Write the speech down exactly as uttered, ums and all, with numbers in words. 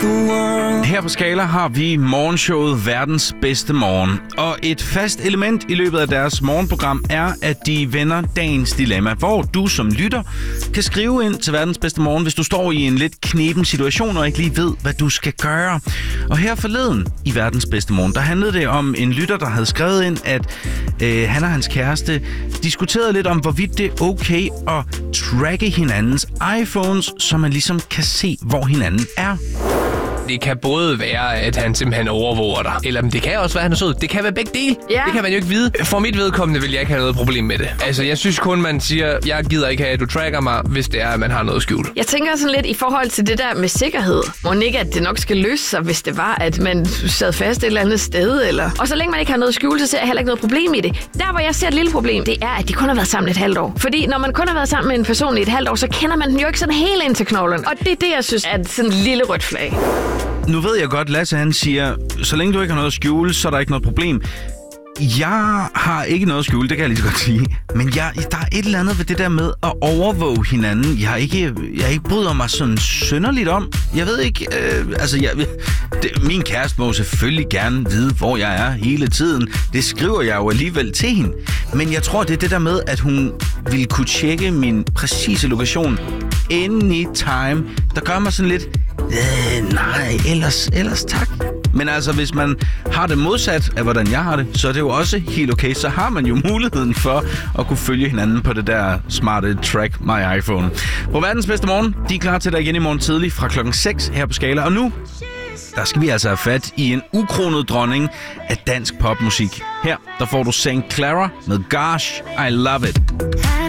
Her på Skala har vi morgenshowet Verdens Bedste Morgen. Og et fast element i løbet af deres morgenprogram er, at de vender dagens dilemma, hvor du som lytter kan skrive ind til Verdens Bedste Morgen, hvis du står i en lidt kneben situation og ikke lige ved, hvad du skal gøre. Og her forleden i Verdens Bedste Morgen, der handlede det om en lytter, der havde skrevet ind, at øh, han og hans kæreste diskuterede lidt om, hvorvidt det er okay at tracke hinandens iPhones, så man ligesom kan se, hvor hinanden er. Det kan både være, at han simpelthen overvåger dig, eller det kan også være, at han er sød. Det kan være begge dele. Ja. Det kan man jo ikke vide. For mit vedkommende vil jeg ikke have noget problem med det. Altså, jeg synes kun, man siger, jeg gider ikke have, at du tracker mig, hvis det er, at man har noget skjult. Jeg tænker sådan lidt i forhold til det der med sikkerhed. Må ikke, at det nok skal løse sig, hvis det var, at man sad fast et eller andet sted, eller... Og så længe man ikke har noget skjult, så ser jeg heller ikke noget problem i det. Der, hvor jeg ser et lille problem, det er, at de kun har været sammen et halvt år. Fordi når man kun har været sammen med en person i et halvt år, så kender man den jo ikke sådan helt ind til knoglen. Og det er det, jeg synes er sådan en lille rødt flag. Nu ved jeg godt, Lasse han siger, så længe du ikke har noget at skjule, så er der ikke noget problem. Jeg har ikke noget at skjule, det kan jeg lige så godt sige. Men jeg, der er et eller andet ved det der med at overvåge hinanden. Jeg har ikke, jeg ikke bryder mig sådan synderligt om. Jeg ved ikke, øh, altså jeg, det, min kæreste må selvfølgelig gerne vide, hvor jeg er hele tiden. Det skriver jeg jo alligevel til hende. Men jeg tror, det er det der med, at hun ville kunne tjekke min præcise lokation anytime. Der gør mig sådan lidt, øh, nej, ellers, ellers tak. Men altså, hvis man har det modsat af, hvordan jeg har det, så er det jo også helt okay. Så har man jo muligheden for at kunne følge hinanden på det der smarte Track My iPhone. På Verdens Bedste Morgen, de er klar til dig igen i morgen tidlig fra klokken seks her på Skala. Og nu, der skal vi altså have fat i en ukronet dronning af dansk popmusik. Her, der får du Saint Clara med Gosh, I Love It.